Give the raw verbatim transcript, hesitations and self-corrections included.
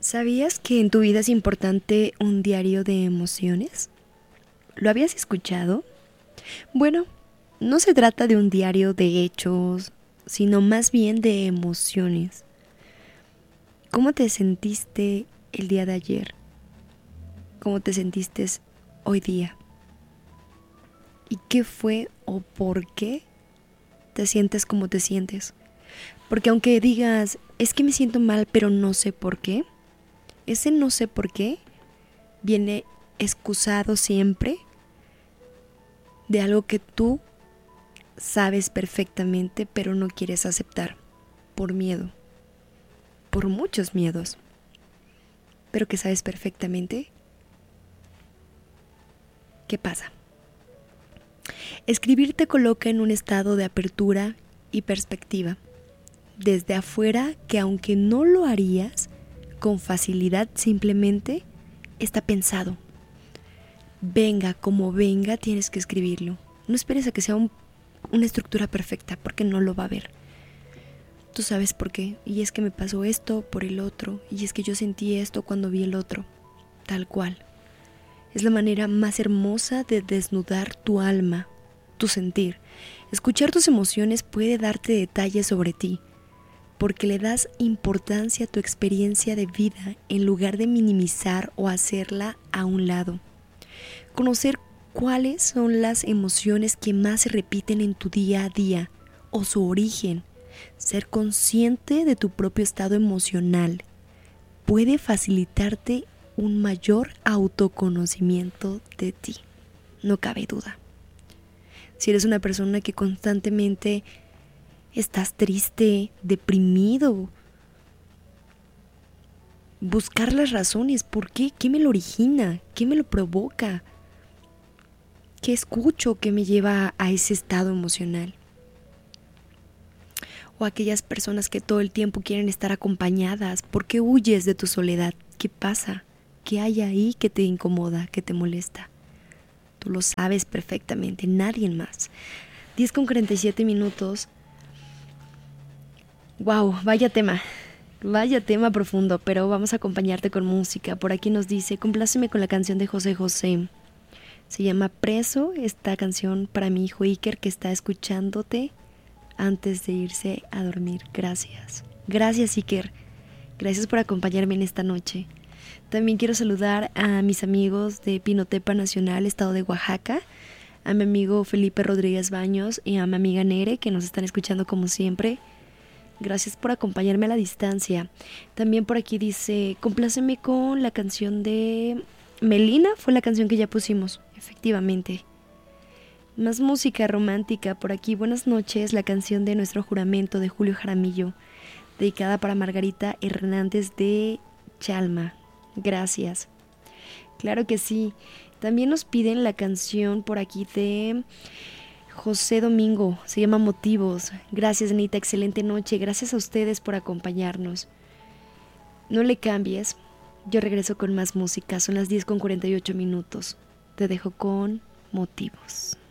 ¿Sabías que en tu vida es importante un diario de emociones? ¿Lo habías escuchado? Bueno, no se trata de un diario de hechos, sino más bien de emociones. ¿Cómo te sentiste el día de ayer? ¿Cómo te sentiste hoy día? ¿Y qué fue o por qué te sientes como te sientes? Porque aunque digas, es que me siento mal, pero no sé por qué, ese no sé por qué viene excusado siempre de algo que tú sabes perfectamente, pero no quieres aceptar por miedo, por muchos miedos, pero que sabes perfectamente. ¿Qué pasa? Escribir te coloca en un estado de apertura y perspectiva, desde afuera, que aunque no lo harías con facilidad, simplemente está pensado. Venga como venga, tienes que escribirlo. No esperes a que sea un, una estructura perfecta, porque no lo va a haber. Tú sabes por qué, y es que me pasó esto por el otro, y es que yo sentí esto cuando vi el otro, tal cual. Es la manera más hermosa de desnudar tu alma, tu sentir. Escuchar tus emociones puede darte detalles sobre ti, porque le das importancia a tu experiencia de vida en lugar de minimizar o hacerla a un lado. Conocer cuáles son las emociones que más se repiten en tu día a día o su origen. Ser consciente de tu propio estado emocional puede facilitarte un mayor autoconocimiento de ti. No cabe duda. Si eres una persona que constantemente estás triste, deprimido, buscar las razones, ¿por qué? ¿Qué me lo origina? ¿Qué me lo provoca? ¿Qué escucho que me lleva a ese estado emocional? O aquellas personas que todo el tiempo quieren estar acompañadas, ¿por qué huyes de tu soledad? ¿Qué pasa? ¿Qué hay ahí que te incomoda, que te molesta? Tú lo sabes perfectamente, nadie más. diez con cuarenta y siete minutos. Wow, vaya tema. Vaya tema profundo, pero vamos a acompañarte con música. Por aquí nos dice, compláceme con la canción de José José. Se llama Preso, esta canción para mi hijo Iker, que está escuchándote antes de irse a dormir. Gracias. Gracias, Iker. Gracias por acompañarme en esta noche. También quiero saludar a mis amigos de Pinotepa Nacional, estado de Oaxaca, a mi amigo Felipe Rodríguez Baños y a mi amiga Nere, que nos están escuchando como siempre. Gracias por acompañarme a la distancia. También por aquí dice, compláceme con la canción de Melina, fue la canción que ya pusimos, efectivamente. Más música romántica por aquí. Buenas noches, la canción de Nuestro Juramento de Julio Jaramillo, dedicada para Margarita Hernández de Chalma. Gracias. Claro que sí. También nos piden la canción por aquí de José Domingo, se llama Motivos. Gracias, Anita, excelente noche. Gracias a ustedes por acompañarnos. No le cambies, yo regreso con más música. Son las diez con cuarenta y ocho minutos. Te dejo con Motivos.